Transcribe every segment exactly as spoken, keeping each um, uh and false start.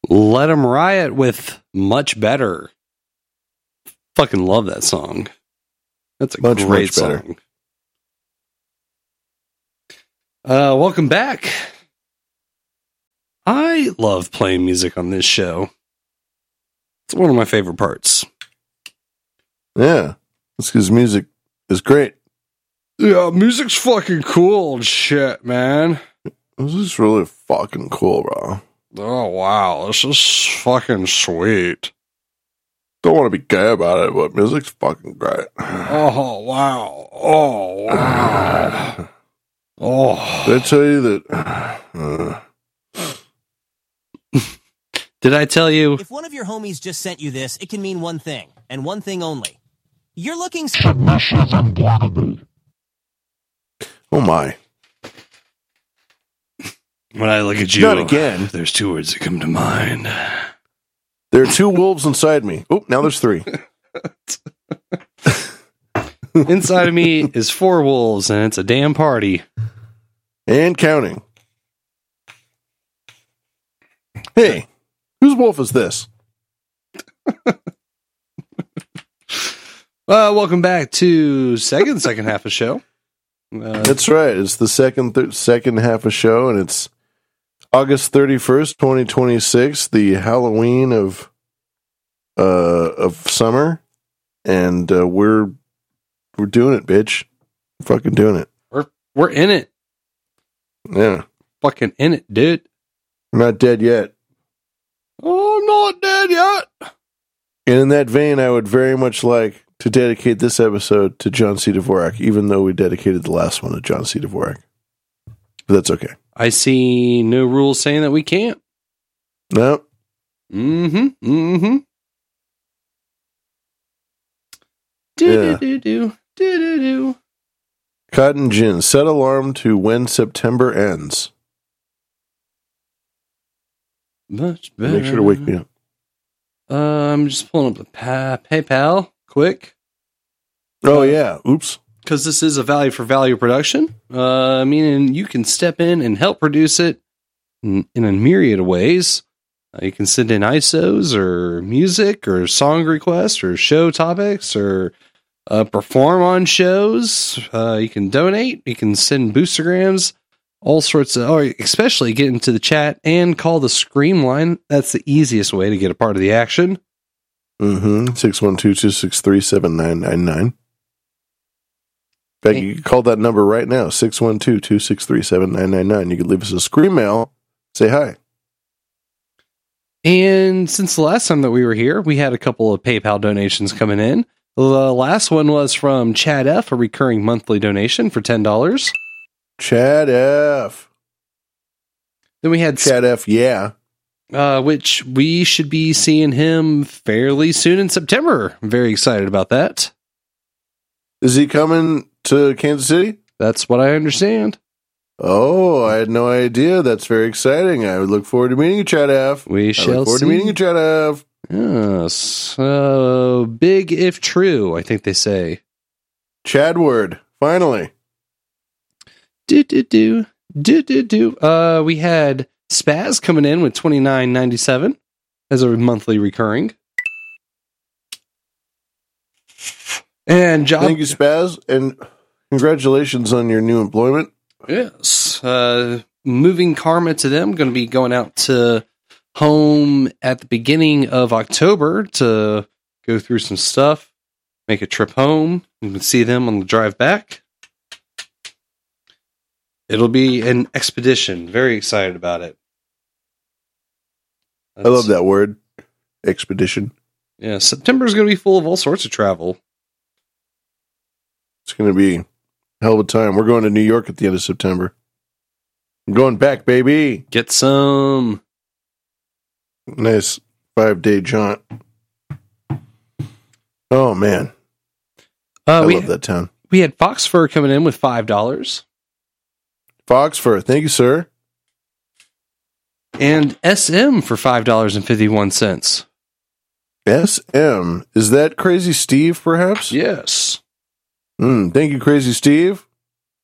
Let 'em Riot with Much Better. Fucking love that song. That's a much, great much better. song. Uh, welcome back. I love playing music on this show. It's one of my favorite parts. Yeah, that's because music is great. Yeah, music's fucking cool and shit, man. This is really fucking cool, bro. Oh, wow. This is fucking sweet. Don't want to be gay about it, but music's fucking great. Oh, wow. Oh, wow. Oh. Did I tell you that? Uh, Did I tell you? If one of your homies just sent you this, it can mean one thing, and one thing only. You're looking... oh, my. When I look at you, Not again. There's two words that come to mind. There are two wolves inside me. Oh, now there's three. Inside of me is four wolves, and it's a damn party. And counting. Hey, whose wolf is this? Uh, welcome back to second second half of show. Uh, That's right. It's the second th- second half of show, and it's August thirty-first, twenty twenty-six, the Halloween of uh of summer, and uh, we're we're doing it, bitch. Fucking doing it. we're we're in it, Yeah, fucking in it, dude. we're not dead yet. Oh, I'm not dead yet. And in that vein, I would very much like to dedicate this episode to John C. Dvorak, even though we dedicated the last one to John C. Dvorak. But that's okay. I see no rules saying that we can't. No. Mm-hmm. Mm-hmm. Do Yeah. do do do do do do. Cotton Gin, set alarm to when September ends. Much better. Make sure to wake me up. Uh, I'm just pulling up the pa- PayPal quick. Oh, yeah. Oops. Because this is a value for value production, uh, meaning you can step in and help produce it in, in a myriad of ways. Uh, you can send in I S Os or music or song requests or show topics or uh, perform on shows. Uh, you can donate. You can send boostergrams, all sorts of, or especially get into the chat and call the Scream line. That's the easiest way to get a part of the action. Mm-hmm. six one two, two six three, seven nine nine nine. In fact, you can call that number right now, six one two, two six three, seven nine nine nine. You can leave us a Scream mail, say hi. And since the last time that we were here, we had a couple of PayPal donations coming in. The last one was from Chad F., a recurring monthly donation for ten dollars. Chad F. Then we had Chad F, yeah. uh, which we should be seeing him fairly soon in September. I'm very excited about that. Is he coming to Kansas City? That's what I understand. Oh, I had no idea. That's very exciting. I would look forward to meeting you, Chad F. We I shall look forward see. to meeting you, Chad F. Yes. So big if true, I think they say. Chadward, finally. Do do do do do do. Uh, we had Spaz coming in with twenty nine ninety seven as a monthly recurring, and job. Thank you, Spaz, and congratulations on your new employment. Yes, uh, moving karma to them. Going to be going out to home at the beginning of October to go through some stuff, make a trip home. You can see them on the drive back. It'll be an expedition. Very excited about it. I love that word, expedition. Yeah, September is going to be full of all sorts of travel. It's going to be a hell of a time. We're going to New York at the end of September. I'm going back, baby. Get some. Nice five-day jaunt. Oh, man. Uh, I we, love that town. we had Fox Fur coming in with five dollars. Fox Fur, thank you, sir. And S M for five dollars and fifty-one cents. S M. Is that Crazy Steve, perhaps? Yes. Mm, thank you, Crazy Steve.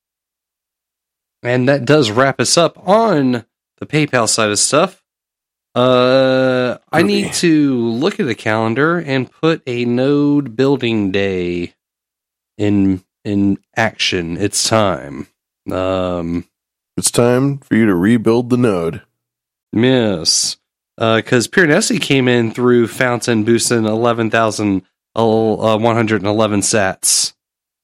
And that does wrap us up on the PayPal side of stuff. Uh, I Movie. need to look at a calendar and put a node building day in in action. It's time. Um, It's time for you to rebuild the node. yes. Because uh, Piranesi came in through Fountain boosting eleven thousand one hundred eleven sats.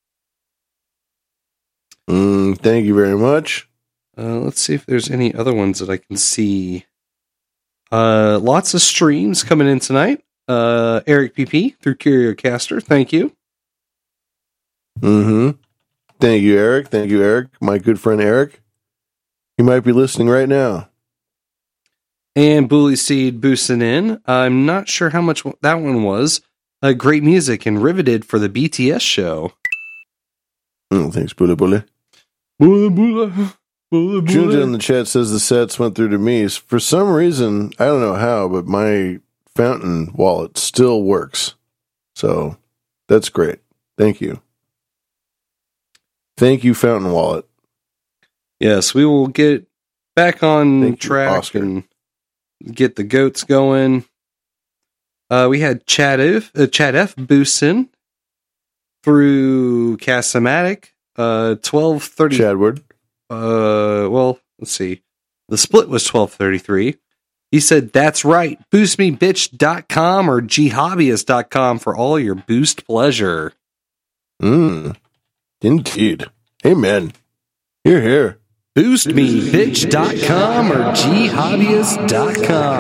Mm, thank you very much. Uh, let's see if there's any other ones that I can see. Uh, lots of streams coming in tonight. Uh, Eric P P through CurioCaster. Thank you. Mm-hmm. Thank you, Eric. Thank you, Eric. My good friend Eric. He might be listening right now. And Bully Seed boosting in. I'm not sure how much that one was. Uh, great music and riveted for the B T S show. Mm, thanks, Bula Bula. Bula Bula. Bula Junta in the chat says the sets went through to me. For some reason, I don't know how, but my Fountain wallet still works. So that's great. Thank you. Thank you, Fountain Wallet. Yes, we will get back on Thank you, track Oscar. and get the goats going. Uh, we had Chad F, uh, Chad F boosting through Casamatic. Uh, twelve thirty. Chadward. Uh, well, let's see. The split was twelve thirty-three. He said, that's right. boost me bitch dot com or g hobbyist dot com for all your boost pleasure. Mm, indeed. Amen. Here, here. boost me bitch dot com or g hobbyist dot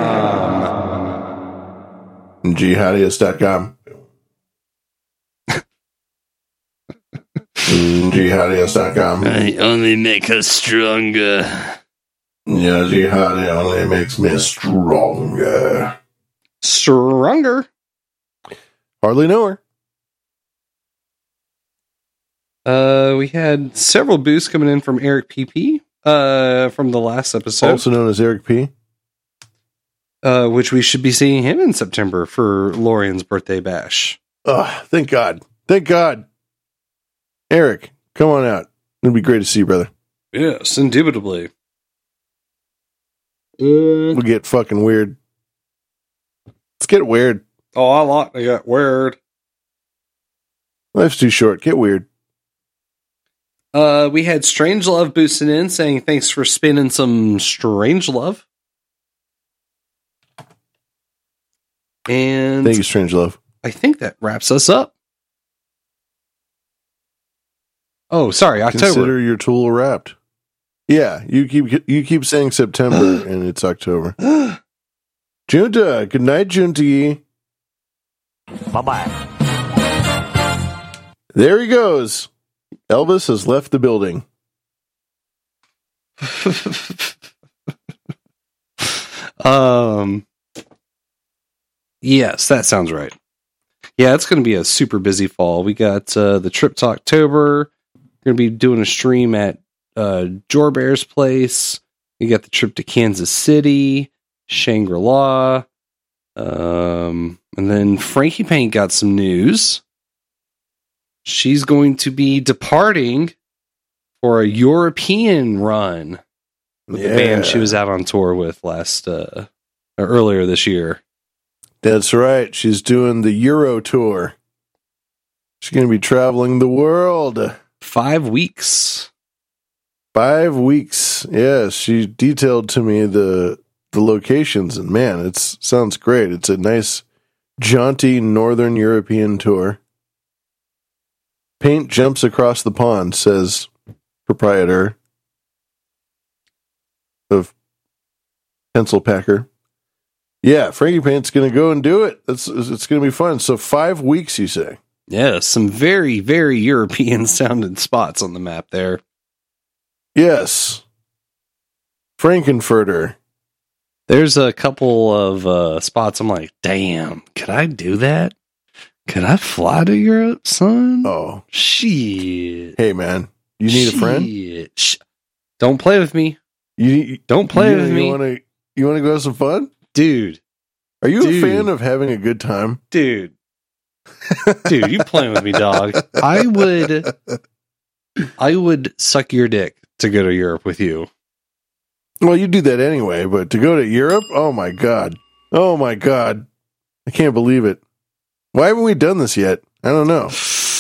com. jihadiest dot com. jihadiest dot com. I only make us stronger. Yeah, jihadi only makes me stronger. Stronger. Hardly know her. Uh, we had several boosts coming in from Eric P P uh, from the last episode. Also known as Eric P. Uh, which we should be seeing him in September for Lorian's birthday bash. Oh, thank God. Thank God. Eric, come on out. It'd be great to see you, brother. Yes, indubitably. Uh, We'll get fucking weird. Let's get weird. oh, I like to get weird. Life's too short. Get weird. Uh, we had Strange Love boosting in, saying thanks for spinning some Strange Love. And Thank you, Strange Love. I think that wraps us up. Oh, sorry, October. Consider your tool wrapped. Yeah, you keep you keep saying September and it's October. Junta, good night, Junta. Bye-bye. There he goes. Elvis has left the building. um, yes, that sounds right. Yeah, it's going to be a super busy fall. We got uh, the trip to October. We're going to be doing a stream at uh, Jorbear's place. We got the trip to Kansas City, Shangri-La. Um, and then Frankie Paint got some news. She's going to be departing for a European run with the band she was out on tour with last uh, or earlier this year. That's right. She's doing the Euro tour. She's going to be traveling the world. Five weeks. Five weeks. Yes, she detailed to me the the locations, and man, it sounds great. It's a nice, jaunty Northern European tour. Paint jumps across the pond, says proprietor of Pencil Packer. Yeah, Frankie Paint's going to go and do it. It's, it's going to be fun. So five weeks, you say? Yeah, some very, very European sounding spots on the map there. Yes. Frankenfurter. There's a couple of uh, spots I'm like, damn, could I do that? Could I fly to Europe, son? Oh. Shit. Hey, man. You need Shit. a friend? Sh- Don't play with me. You, you Don't play you, with you me. Wanna, you want to go have some fun? Dude. Are you Dude. a fan of having a good time? Dude. Dude, you playing with me, dog. I would I would suck your dick to go to Europe with you. Well, you do that anyway, but to go to Europe, oh my god, oh my god, I can't believe it. Why haven't we done this yet? I don't know.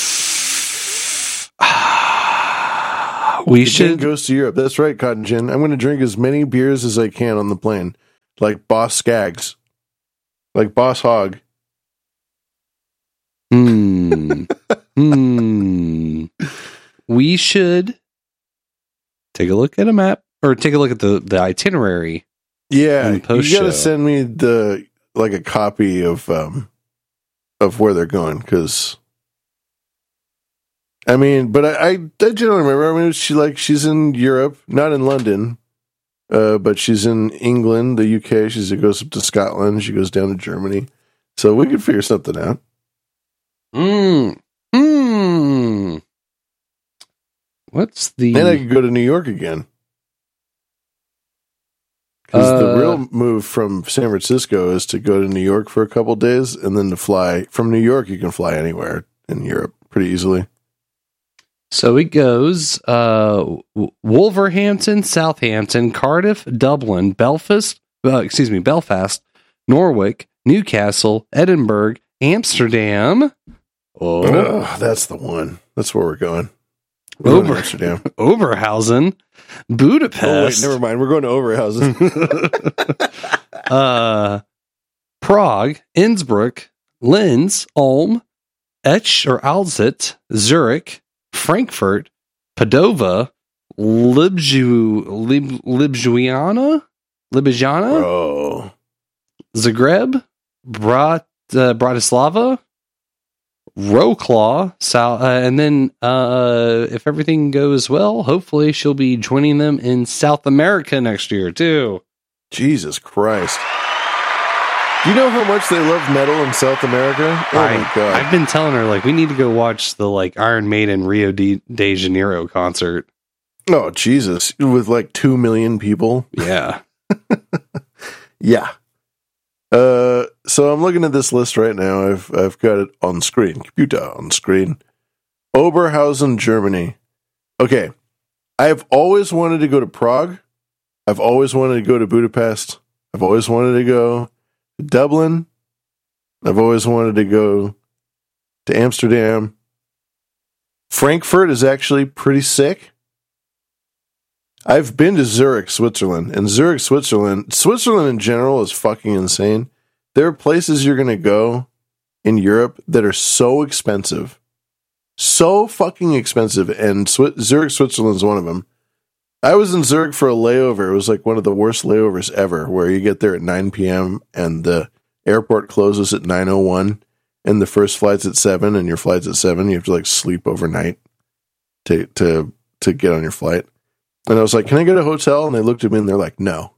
We the should King goes to Europe. That's right, Cotton Gin. I'm going to drink as many beers as I can on the plane, like Boss Skaggs, like Boss Hog. Hmm. hmm. We should take a look at a map or take a look at the, the itinerary. Yeah, in you post-show. got to send me the like a copy of um of where they're going because. I mean, but I, I, I generally remember. I mean, she like she's in Europe, not in London, uh, but she's in England, the U K. She goes up to Scotland. She goes down to Germany. So we could figure something out. Hmm. Hmm. What's the? And I could go to New York again. Because Uh, the real move from San Francisco is to go to New York for a couple days, and then to fly from New York. You can fly anywhere in Europe pretty easily. So it goes uh, W- Wolverhampton, Southampton, Cardiff, Dublin, Belfast, uh, excuse me, Belfast, Norwich, Newcastle, Edinburgh, Amsterdam. Oh, Ugh, that's the one. That's where we're going. We're going to Ober- Amsterdam. Oberhausen, Budapest. Oh wait, never mind. We're going to Oberhausen. uh, Prague, Innsbruck, Linz, Ulm, Etsch or Alzit, Zurich, Frankfurt, Padova, Libju, Lib, Libjuana, Libjana, Bro. Zagreb, Brat, uh, Bratislava, Wroclaw, South, uh, and then uh, if everything goes well, hopefully she'll be joining them in South America next year too. Jesus Christ. Do you know how much they love metal in South America? Oh I, my god. I've been telling her like we need to go watch the like Iron Maiden Rio de, de Janeiro concert. Oh Jesus. With like two million people. Yeah. Yeah. Uh so I'm looking at this list right now. I've I've got it on screen. Computer on screen. Oberhausen, Germany. Okay. I've always wanted to go to Prague. I've always wanted to go to Budapest. I've always wanted to go to Dublin. I've always wanted to go to Amsterdam. Frankfurt is actually pretty sick. I've been to Zurich, Switzerland, and Zurich, Switzerland, Switzerland in general is fucking insane. There are places you're going to go in Europe that are so expensive. So fucking expensive, and Swi- Zurich, Switzerland is one of them. I was in Zurich for a layover. It was like one of the worst layovers ever, where you get there at nine p.m. and the airport closes at nine oh one, and the first flight's at seven, and your flight's at seven. You have to like sleep overnight to to to get on your flight. And I was like, "Can I get a hotel?" And they looked at me and they're like, "No,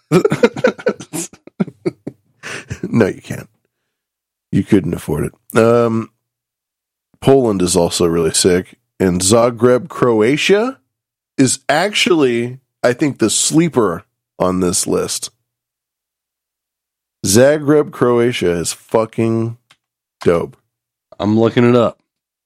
no, you can't. You couldn't afford it." Um, Poland is also really sick, and Zagreb, Croatia, is actually, I think, the sleeper on this list. Zagreb, Croatia is fucking dope. I'm looking it up.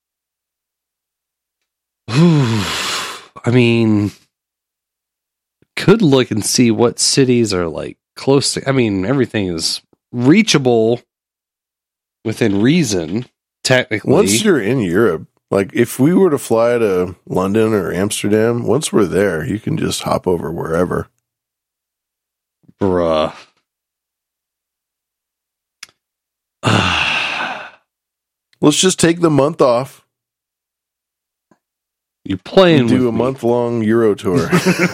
I mean, could look and see what cities are like close to. I mean, everything is reachable within reason, technically. Once you're in Europe, like if we were to fly to London or Amsterdam, once we're there, you can just hop over wherever. Bruh. Let's just take the month off. You're playing and do with a me. month long Euro tour.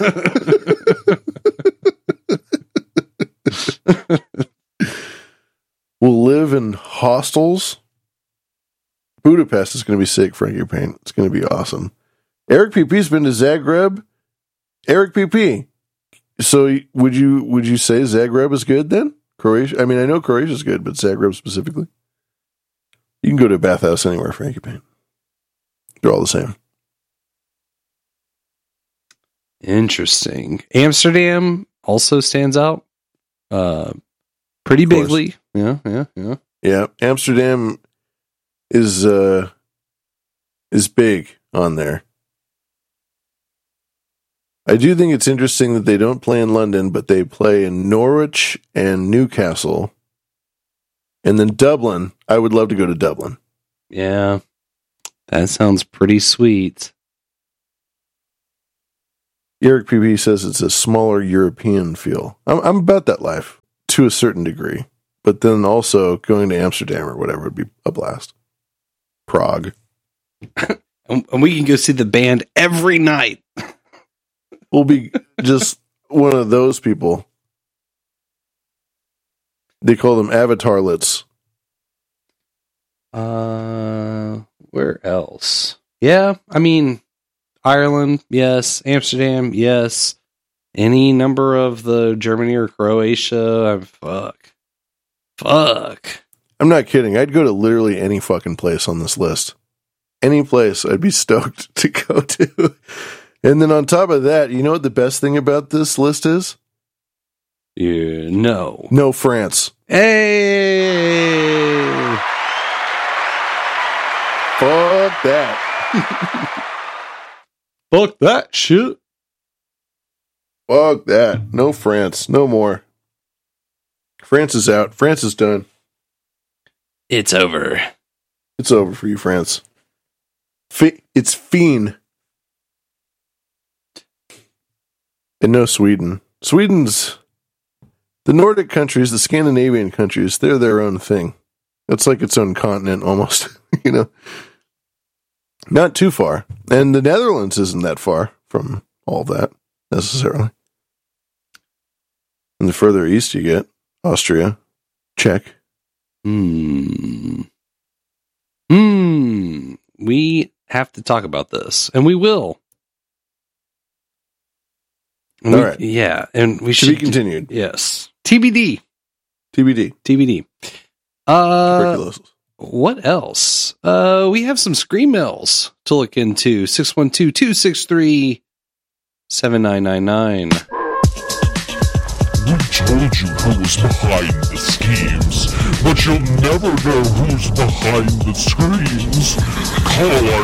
We'll live in hostels. Budapest is going to be sick, Frankie Paint. It's going to be awesome. Eric P P's been to Zagreb. Eric P P. So would you would you say Zagreb is good then? Croatia? I mean, I know Croatia's good, but Zagreb specifically? You can go to a bathhouse anywhere, Frankie Paint. They're all the same. Interesting. Amsterdam also stands out. Uh, pretty Of course. bigly. Yeah, yeah, yeah. Yeah, Amsterdam is uh, is big on there. I do think it's interesting that they don't play in London, but they play in Norwich and Newcastle. And then Dublin. I would love to go to Dublin. Yeah, that sounds pretty sweet. Eric P P says it's a smaller European feel. I'm, I'm about that life to a certain degree. But then also going to Amsterdam or whatever would be a blast. Prague. And we can go see the band every night. We'll be just one of those people. They call them avatarlets. Uh, where else? Yeah, I mean, Ireland, yes. Amsterdam, yes. Any number of the Germany or Croatia, I'm fuck. Fuck. I'm not kidding. I'd go to literally any fucking place on this list. Any place I'd be stoked to go to. And then on top of that, you know what the best thing about this list is? Yeah, no. No France. Hey! Fuck that. Fuck that shit. Fuck that. No France. No more. France is out. France is done. It's over. It's over for you, France. Fe- it's Fiend. And no Sweden. Sweden's... The Nordic countries, the Scandinavian countries, they're their own thing. It's like its own continent almost, you know. Not too far. And the Netherlands isn't that far from all that, necessarily. And the further east you get, Austria, Czech. Hmm. Hmm. We have to talk about this, and we will. And all we, right. Yeah, and we Should should... be continued. Yes. T B D. T B D. T B D. Uh, Tuberculosis. What else? Uh, we have some screen mails to look into. six one two, two six three, seven nine nine nine. We told you who was behind the schemes, but you'll never know who's behind the screams. Call our